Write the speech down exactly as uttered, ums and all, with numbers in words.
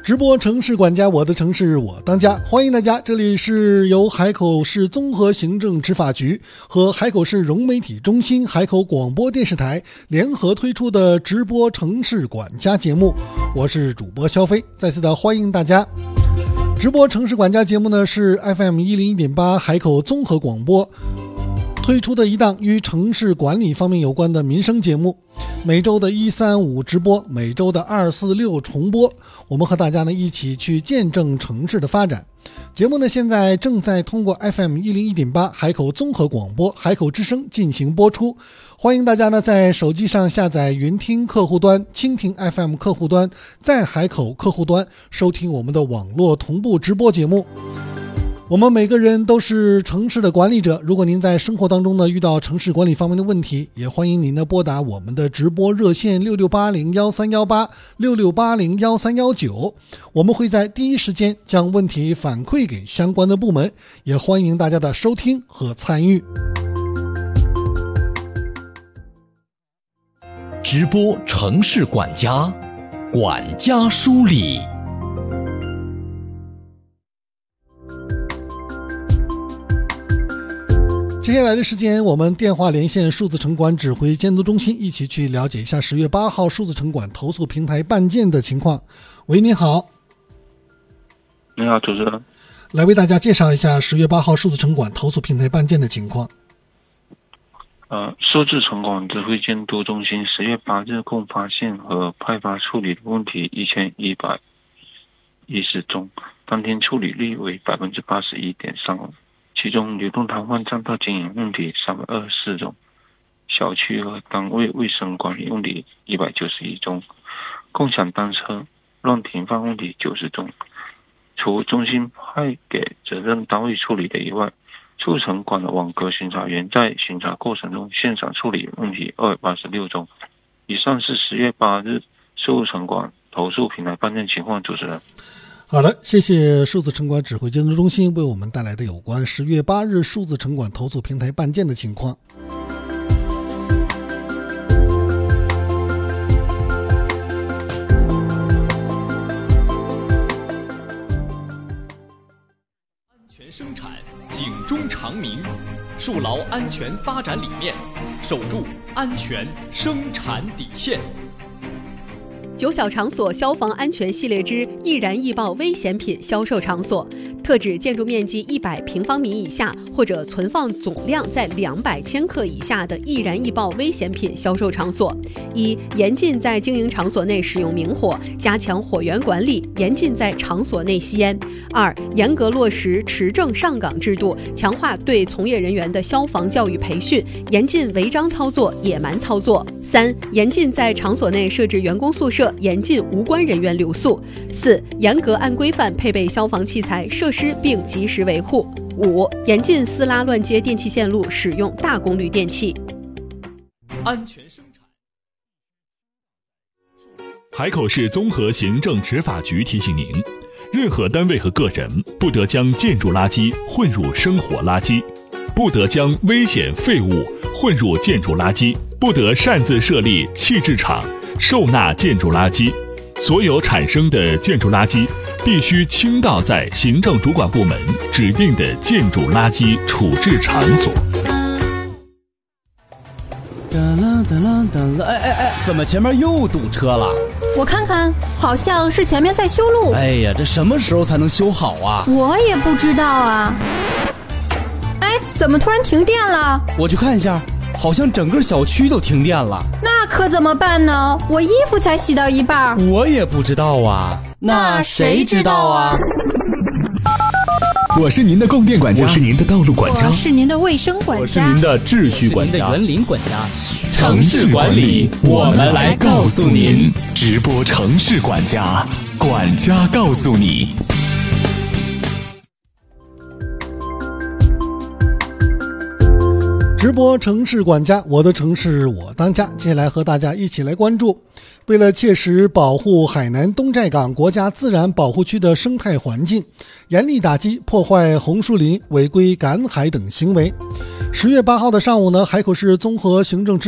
直播城市管家，我的城市我当家，欢迎大家，这里是由海口市综合行政执法局和海口市融媒体中心、海口广播电视台联合推出的直播城市管家节目，我是主播肖飞，再次的欢迎大家。直播城市管家节目呢是 F M 一零一点八 海口综合广播推出的一档与城市管理方面有关的民生节目，每周的一三五直播，每周的二四六重播，我们和大家呢一起去见证城市的发展。节目呢现在正在通过 F M 一零一点八 海口综合广播、海口之声进行播出，欢迎大家呢在手机上下载云听客户端、蜻蜓 F M 客户端，在海口客户端收听我们的网络同步直播节目。我们每个人都是城市的管理者，如果您在生活当中呢遇到城市管理方面的问题，也欢迎您呢拨打我们的直播热线六六八零幺三幺八 六六八零幺三幺九，我们会在第一时间将问题反馈给相关的部门，也欢迎大家的收听和参与。 直播城市管家，管家梳理。 接下来的时间，我们电话连线数字城管指挥监督中心，一起去了解一下十月八号数字城管投诉平台办件的情况。喂，你好。 你好，主持人。 来为大家介绍一下十月八号数字城管投诉平台办件的情况。 呃，数字城管指挥监督中心十月八日共发现和派发处理的问题一千一百一十宗，当天处理率为百分之八十一点三五。其中流动摊贩占道经营问题三百二十四宗，小区和单位卫生管理问题一百九十一宗，共享单车乱停放问题九十宗。除中心派给责任单位处理的以外，数字城管的网格巡查员在巡查过程中现场处理问题二百八十六宗。以上是十月八日数字城管投诉平台办件情况，主持人。 好的，谢谢数字城管指挥监督中心为我们带来的有关十月八日数字城管投诉平台办件的情况。 安全生产，警钟长鸣，树牢安全发展理念，守住安全生产底线。 九小场所消防安全系列之易燃易爆危险品销售场所，特指建筑面积一百平方米以下或者存放总量在两百千克以下的易燃易爆危险品销售场所。一、严禁在经营场所内使用明火，加强火源管理，严禁在场所内吸烟。二、严格落实持证上岗制度，强化对从业人员的消防教育培训，严禁违章操作、野蛮操作。三、严禁在场所内设置员工宿舍，严禁无关人员留宿。四、严格按规范配备消防器材设施并及时维护。五、严禁私拉乱接电气线路，使用大功率电器。 安全生产。 海口市综合行政执法局提醒您，任何单位和个人不得将建筑垃圾混入生活垃圾，不得将危险废物混入建筑垃圾，不得擅自设立弃置场收纳建筑垃圾，所有产生的建筑垃圾必须倾倒在行政主管部门指定的建筑垃圾处置场所。 哒啦哒啦哒啦，哎哎哎，怎么前面又堵车了？ 我看看，好像是前面在修路。 哎呀，这什么时候才能修好啊？ 我也不知道啊。哎，怎么突然停电了？ 我去看一下，好像整个小区都停电了。 那可怎么办呢？我衣服才洗到一半。 我也不知道啊。 那谁知道啊？ 我是您的供电管家，我是您的道路管家， 我是您的卫生管家， 我是您的秩序管家， 我是您的园林管家。 城市管理，我们来告诉您。直播城市管家，管家告诉你。 直播城市管家，我的城市我当家。接下来和大家一起来关注，为了切实保护海南东寨港国家自然保护区的生态环境，严厉打击破坏红树林、违规赶海等行为。十月八号的上午呢，海口市综合行政